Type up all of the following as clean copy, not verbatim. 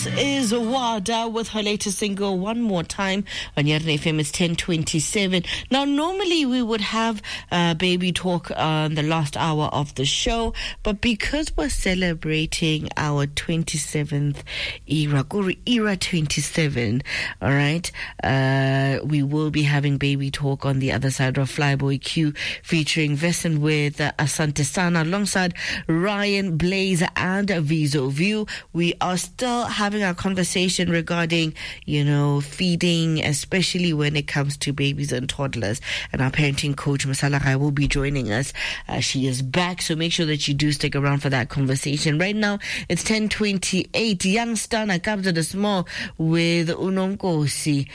This is Wada with her latest single, One More Time, on Yarn FM. It's 10:27. Now, normally we would have Baby Talk on the last hour of the show, but because we're celebrating our 27th era 27, all right, we will be having Baby Talk on the other side of Flyboy Q, featuring Vesson with Asante Sana alongside Ryan, Blaze, and Viso View. We are still having our conversation regarding, feeding, especially when it comes to babies and toddlers. And our parenting coach, Masala Rai, will be joining us. She is back, so make sure that you do stick around for that conversation. Right now, it's 10:28. Young Stana comes to the small with Unonkosi.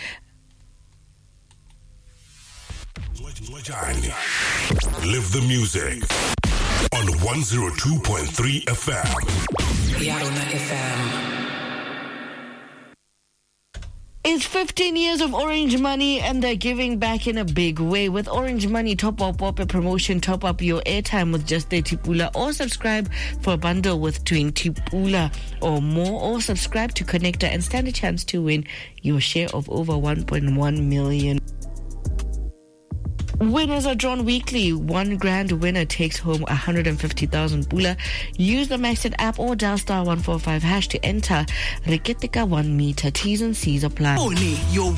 Live the music on 102.3 FM. Yarona FM. It's 15 years of Orange Money, and they're giving back in a big way. With Orange Money Top Up a promotion, top up your airtime with just 30 pula, or subscribe for a bundle with 20 pula or more, or subscribe to Connector and stand a chance to win your share of over 1.1 million. Winners are drawn weekly. One grand winner takes home 150,000 pula. Use the Maxit app or dial *145# to enter. Reketika 1 meter. T's and C's apply. Only your